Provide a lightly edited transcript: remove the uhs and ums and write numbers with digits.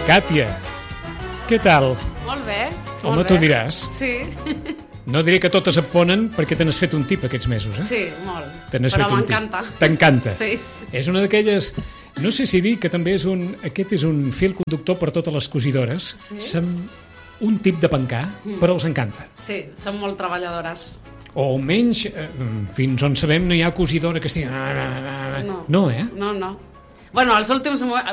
Càtia, què tal? Molt bé. Home, tu diràs. Sí. No diré que totes et ponen perquè te n'has fet un tip aquests mesos, eh? Sí, molt. Però m'encanta. T'encanta. Sí. És una d'aquelles... No sé si dir que també és aquest és un fil conductor per totes les cosidores. Sí. Són un tip de pencar, però els encanta. Sí, són molt treballadores. O almenys, fins on sabem, no hi ha cosidora que estigui... No. No, eh? No. Bueno, els últims